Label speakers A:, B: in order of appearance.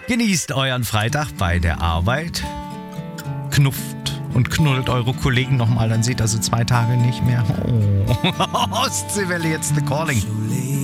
A: Genießt euren Freitag bei der Arbeit. Knufft und knuddelt eure Kollegen nochmal, dann seht ihr sie 2 Tage nicht mehr. Oh. Ostseewelle, jetzt eine Calling.